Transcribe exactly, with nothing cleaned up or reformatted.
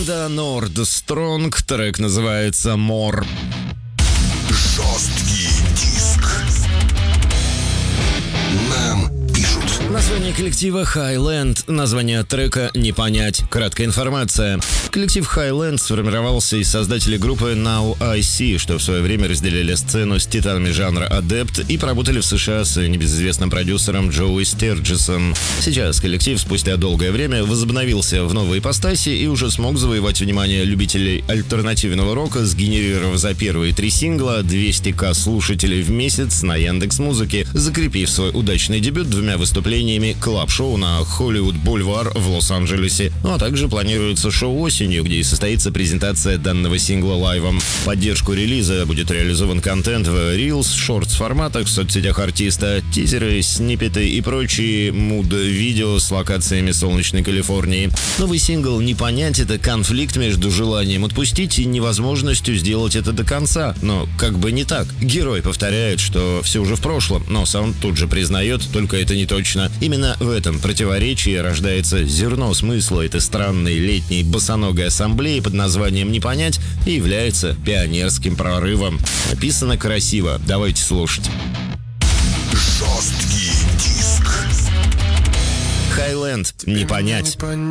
Команда Nord Strong, трек называется More. Жесткий диск. Нам пишут. Название коллектива Highland, название трека не понять. Краткая информация. Коллектив Highland сформировался из создателей группы Now I See, что в свое время разделили сцену с титанами жанра Adept и поработали в США с небезызвестным продюсером Джоуи Стерджесом. Сейчас коллектив спустя долгое время возобновился в новой ипостаси и уже смог завоевать внимание любителей альтернативного рока, сгенерировав за первые три сингла двести тысяч слушателей в месяц на Яндекс.Музыке, закрепив свой удачный дебют двумя выступлениями клаб-шоу на Hollywood Boulevard в Лос-Анджелесе. Ну а также планируется шоу осенью, где и состоится презентация данного сингла лайвом. В поддержку релиза будет реализован контент в Reels, Shorts форматах в соцсетях артиста, тизеры, сниппеты и прочие муд-видео с локациями солнечной Калифорнии. Новый сингл «Не понять» — это конфликт между желанием отпустить и невозможностью сделать это до конца. Но как бы не так. Герой повторяет, что все уже в прошлом, но сам тут же признает, только это не точно. Именно в этом противоречии рождается зерно смысла этой странной летней босоногой ассамблеи под названием «Не понять» и является пионерским прорывом. Написано красиво. Давайте слушать. Жесткий диск. Highland, не понять.